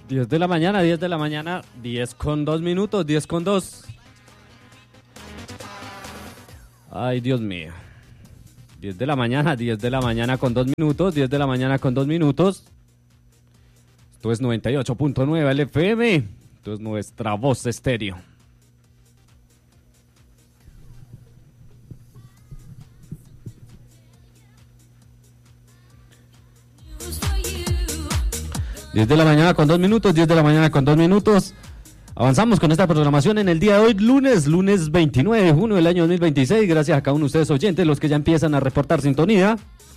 10 de la mañana, 10 de la mañana, 10 con 2 minutos, 10 con 2. Ay, Dios mío. 10 de la mañana, 10 de la mañana con 2 minutos, 10 de la mañana con 2 minutos. Esto es 98.9 LFM. Esto es nuestra voz estéreo. Diez de la mañana con 2 minutos, 10 de la mañana con 2 minutos. Avanzamos con esta programación en el día de hoy, lunes 29 de junio del año 2026. Gracias a cada uno de ustedes oyentes, los que ya empiezan a reportar sintonía.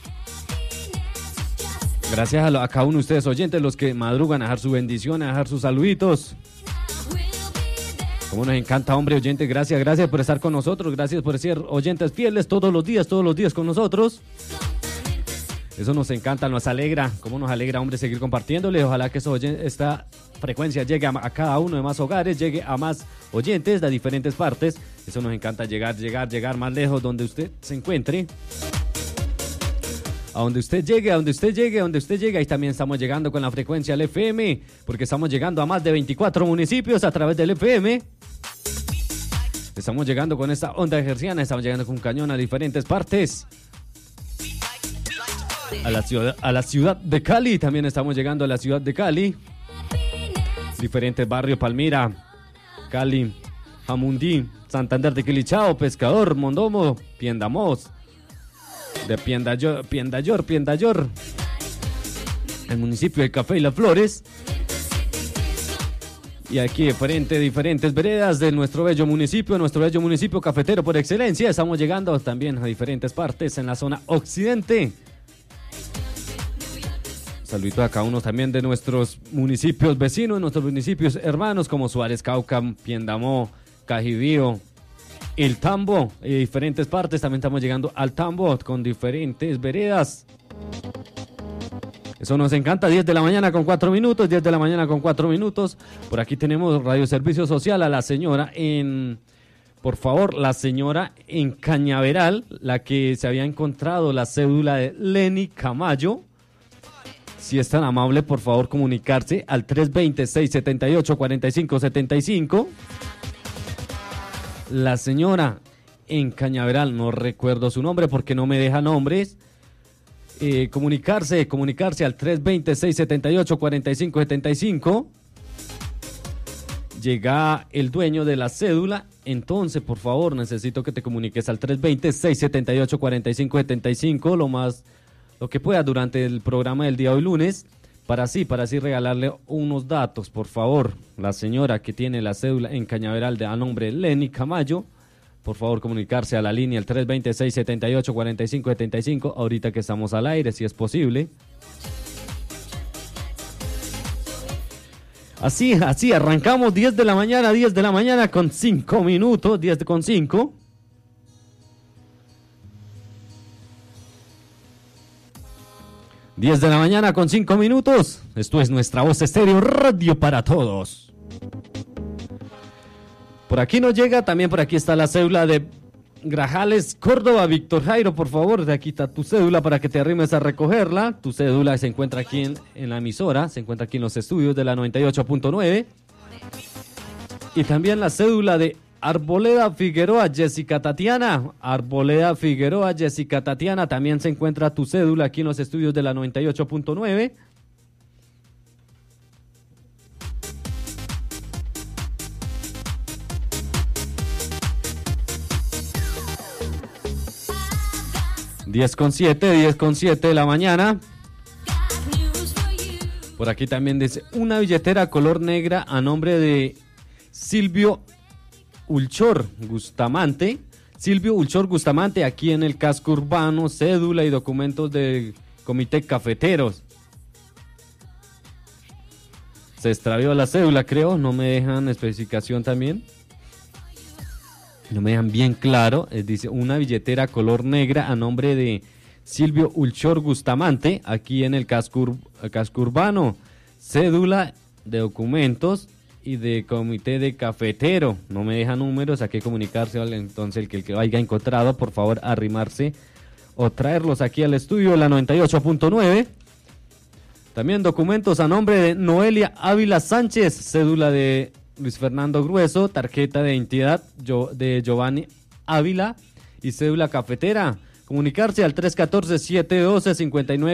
Gracias a cada uno de ustedes oyentes, los que madrugan a dejar su bendición, a dejar sus saluditos. Como nos encanta, hombre, oyentes, gracias por estar con nosotros, gracias por ser oyentes fieles todos los días con nosotros. Eso nos encanta, nos alegra, cómo nos alegra, hombre, seguir compartiéndole. Ojalá que esta frecuencia llegue a cada uno de más hogares, llegue a más oyentes de diferentes partes. Eso nos encanta, llegar más lejos donde usted se encuentre. A donde usted llegue, ahí también estamos llegando con la frecuencia del FM, porque estamos llegando a más de 24 municipios a través del FM. Estamos llegando con esta onda hertziana, estamos llegando con un cañón a diferentes partes. A la ciudad de Cali, también estamos llegando a la ciudad de Cali. Diferentes barrios, Palmira, Cali, Jamundí, Santander de Quilichao, Pescador, Mondomo, Piendamós, de Piendayor, el municipio de Café y Las Flores. Y aquí diferentes veredas de nuestro bello municipio cafetero por excelencia. Estamos llegando también a diferentes partes en la zona occidente. Saluditos a cada uno también de nuestros municipios vecinos, nuestros municipios hermanos como Suárez, Cauca, Piendamó, Cajibío, El Tambo y diferentes partes. También estamos llegando al Tambo con diferentes veredas. Eso nos encanta. 10 de la mañana con 4 minutos, 10 de la mañana con 4 minutos. Por aquí tenemos Radio Servicio Social a la señora la señora en Cañaveral, la que se había encontrado la cédula de Lenny Camayo. Si es tan amable, por favor, comunicarse al 320-678-4575. La señora en Cañaveral, no recuerdo su nombre porque no me deja nombres. Comunicarse al 320-678-4575. Llega el dueño de la cédula. Entonces, por favor, necesito que te comuniques al 320-678-4575 lo que pueda durante el programa del día de hoy lunes, para así regalarle unos datos, por favor. La señora que tiene la cédula en Cañaveral a nombre de Lenny Camayo, por favor comunicarse a la línea al 320-678-4575, ahorita que estamos al aire, si es posible. Así, arrancamos 10 de la mañana con 5 minutos, 10 con 5. 10 de la mañana con 5 minutos. Esto es nuestra voz estéreo, radio para todos. Por aquí nos llega, también por aquí está la cédula de Grajales, Córdoba. Víctor Jairo, por favor, de aquí está tu cédula para que te arrimes a recogerla. Tu cédula se encuentra aquí en la emisora, se encuentra aquí en los estudios de la 98.9. Y también la cédula de Arboleda Figueroa, Jessica Tatiana. También se encuentra tu cédula aquí en los estudios de la 98.9. Diez con siete de la mañana. Por aquí también dice una billetera color negra a nombre de Silvio Ulchor Bustamante, aquí en el casco urbano, cédula y documentos del Comité Cafeteros. Se extravió la cédula, creo, no me dejan especificación también. No me dejan bien claro, dice una billetera color negra a nombre de Silvio Ulchor Bustamante, aquí en el casco urbano, cédula de documentos y de comité de cafetero. No me deja números, hay que comunicarse. Entonces el que haya encontrado, por favor, arrimarse o traerlos aquí al estudio de la 98.9. También documentos a nombre de Noelia Ávila Sánchez, cédula de Luis Fernando Grueso, tarjeta de identidad de Giovanni Ávila y cédula cafetera. Comunicarse al 314-712-59